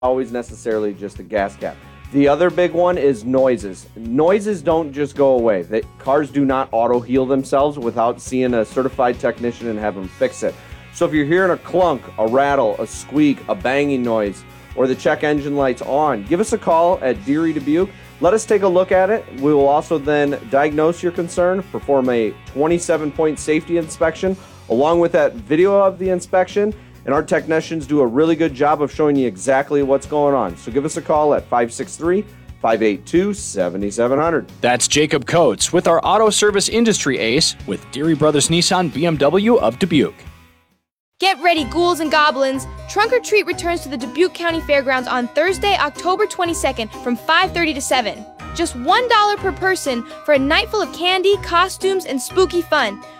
always necessarily just a gas cap. The other big one is noises. Noises don't just go away. Cars do not auto-heal themselves without seeing a certified technician and have them fix it. So if you're hearing a clunk, a rattle, a squeak, a banging noise, or the check engine light's on, give us a call at Deere Dubuque. Let us take a look at it. We will also then diagnose your concern, perform a 27-point safety inspection, along with that video of the inspection, and our technicians do a really good job of showing you exactly what's going on. So give us a call at 563-582-7700. That's Jacob Coates with our auto service industry ace with Deere Brothers Nissan BMW of Dubuque. Get ready, ghouls and goblins. Trunk or Treat returns to the Dubuque County Fairgrounds on Thursday, October 22nd from 5:30 to 7. Just $1 per person for a night full of candy, costumes, and spooky fun.